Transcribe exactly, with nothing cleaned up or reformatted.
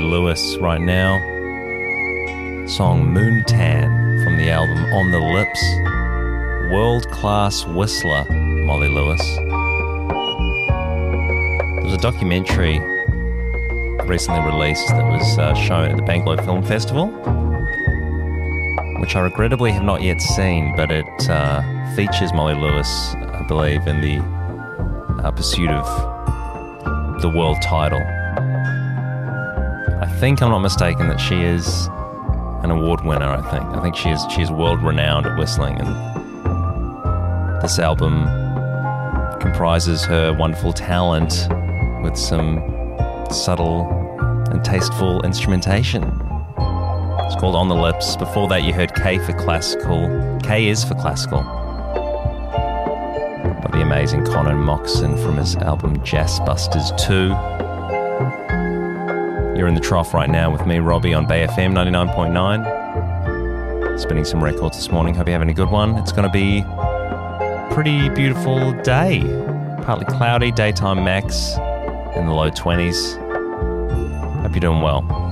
Lewis right now. Song Moon Tan from the album On the Lips. World-class whistler, Molly Lewis. There was a documentary recently released that was uh, shown at the Bangalore Film Festival, which I regrettably have not yet seen, but it uh, features Molly Lewis, I believe, in the uh, pursuit of the world title. I think I'm not mistaken that she is an award winner, I think. I think she is she is world-renowned at whistling, and this album comprises her wonderful talent with some subtle and tasteful instrumentation. It's called On the Lips. Before that you heard K for Classical. K is for Classical, by the amazing Conor Moxon from his album Jazzbusters two. You're in the trough right now with me, Robbie, on Bay F M ninety-nine point nine. Spinning some records this morning. Hope you're having a good one. It's going to be a pretty beautiful day. Partly cloudy, daytime max in the low twenties. Hope you're doing well.